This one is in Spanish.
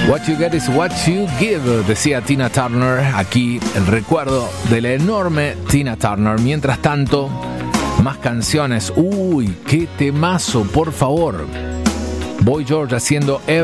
What you get is what you give, decía Tina Turner. Aquí el recuerdo de la enorme Tina Turner. Mientras tanto, más canciones. Uy, qué temazo, por favor. Boy George haciendo